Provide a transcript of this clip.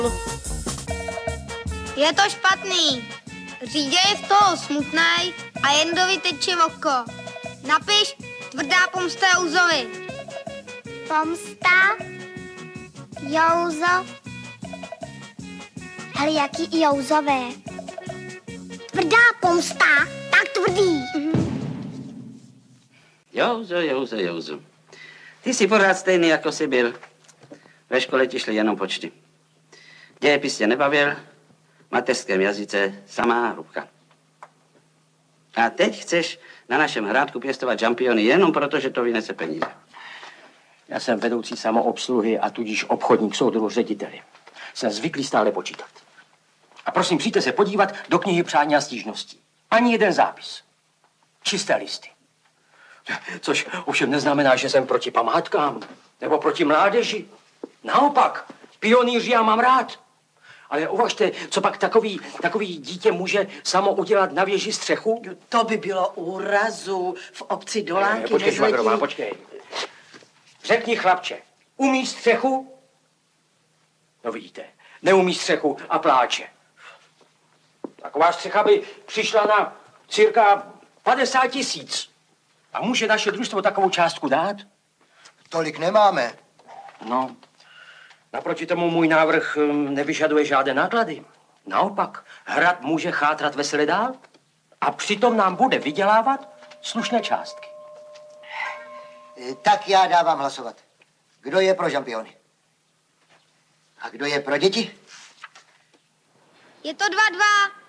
Je to špatný. Řídě je z toho smutnej a Jendovi teče oko. Napiš tvrdá pomsta Jouzovi. Pomsta? Jouzo? Hele, jaký Jouzové? Tvrdá pomsta? Tak tvrdý. Jouzo. Ty jsi pořád stejný, jako jsi byl. Ve škole ti šly jenom počty. Dějepis tě nebavil, v mateřském jazyce samá hrubka. A teď chceš na našem hrádku pěstovat žampiony jenom proto, že to vynese peníze. Já jsem vedoucí samoobsluhy a tudíž obchodník soudruhu řediteli. Jsem zvyklý stále počítat. A prosím, přijďte se podívat do knihy přání a stížností. Ani jeden zápis. Čisté listy. Což ovšem neznamená, že jsem proti památkám nebo proti mládeži. Naopak, pionýři já mám rád. Ale uvažte, co pak takový dítě může samo udělat na věži střechu? To by bylo úrazu v obci Dolánky. Počkej, Švagrová, počkej. Řekni, chlapče, umí střechu? No vidíte, neumí střechu a pláče. Taková střecha by přišla na cirka 50 000. A může naše družstvo takovou částku dát? Tolik nemáme. No, naproti tomu můj návrh nevyžaduje žádné náklady. Naopak, hrad může chátrat vesele dál a přitom nám bude vydělávat slušné částky. Tak já dávám hlasovat. Kdo je pro žampiony? A kdo je pro děti? Je to 2-2.